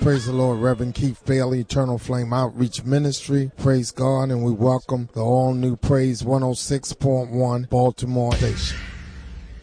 Praise the Lord, Reverend Keith Bailey, Eternal Flame Outreach Ministry. Praise God, and we welcome the all-new Praise 106.1 Baltimore station.